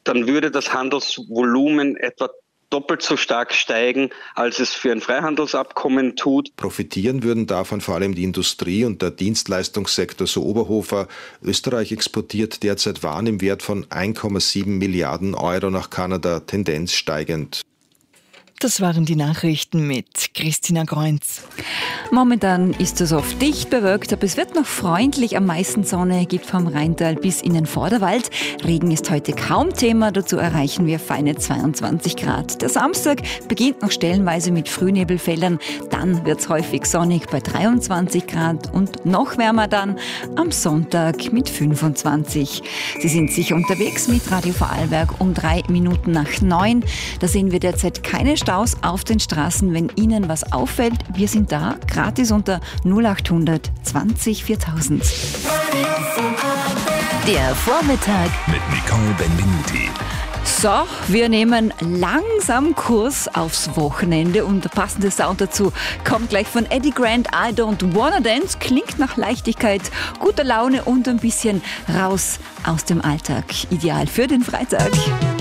dann würde das Handelsvolumen etwa doppelt so stark steigen, als es für ein Freihandelsabkommen tut. Profitieren würden davon vor allem die Industrie und der Dienstleistungssektor, so Oberhofer. Österreich exportiert derzeit Waren im Wert von 1,7 Milliarden Euro nach Kanada, Tendenz steigend. Das waren die Nachrichten mit Christina Greunz. Momentan ist es oft dicht bewölkt, aber es wird noch freundlich. Am meisten Sonne gibt vom Rheintal bis in den Vorderwald. Regen ist heute kaum Thema, dazu erreichen wir feine 22 Grad. Der Samstag beginnt noch stellenweise mit Frühnebelfeldern, dann wird es häufig sonnig bei 23 Grad und noch wärmer dann am Sonntag mit 25. Sie sind sicher unterwegs mit Radio Vorarlberg um 3 Minuten nach 9. Da sehen wir derzeit keine Staus auf den Straßen. Wenn Ihnen was auffällt, wir sind da, gratis unter 0800 20 4000. Der Vormittag mit Nicole Benvenuti. So, wir nehmen langsam Kurs aufs Wochenende und der passende Sound dazu kommt gleich von Eddie Grant. I Don't Wanna Dance, klingt nach Leichtigkeit, guter Laune und ein bisschen raus aus dem Alltag. Ideal für den Freitag.